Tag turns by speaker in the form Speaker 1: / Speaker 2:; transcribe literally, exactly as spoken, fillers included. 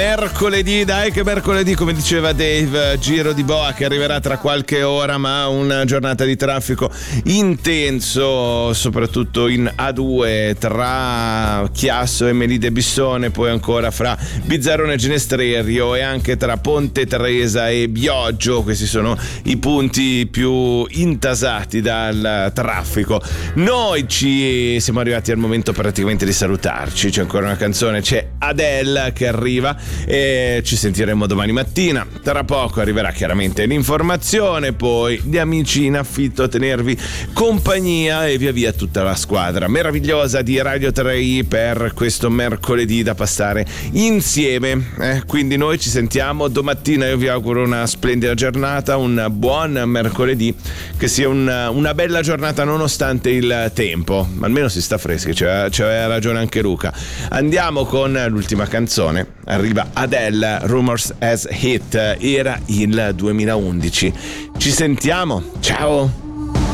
Speaker 1: Mercoledì, dai che mercoledì, come diceva Dave, giro di boa che arriverà tra qualche ora, ma una giornata di traffico intenso, soprattutto in A due tra Chiasso e Melide Bissone, poi ancora fra Bizzarrone e Ginestra e anche tra Ponte Tresa e Bioggio. Questi sono i punti più intasati dal traffico. Noi ci siamo arrivati al momento praticamente di salutarci, c'è ancora una canzone, c'è Adele che arriva e ci sentiremo domani mattina. Tra poco arriverà chiaramente l'informazione, poi gli amici in affitto a tenervi compagnia e via via tutta la squadra meravigliosa di Radio tre i per questo mercoledì da passare insieme. Eh, quindi noi ci sentiamo domattina. Io vi auguro una splendida giornata, un buon mercoledì, che sia una, una bella giornata nonostante il tempo. Almeno si sta freschi, c'aveva, c'aveva ragione anche Luca. Andiamo con l'ultima canzone. Arriva Adele, Rumors as Hit, era il duemilaundici. Ci sentiamo, ciao!